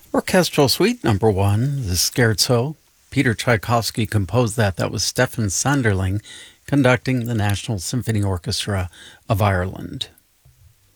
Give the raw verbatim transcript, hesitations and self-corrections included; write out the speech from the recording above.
Orchestral Suite Number One, the Scherzo. Peter Tchaikovsky composed that. That was Stefan Sanderling conducting the National Symphony Orchestra of Ireland.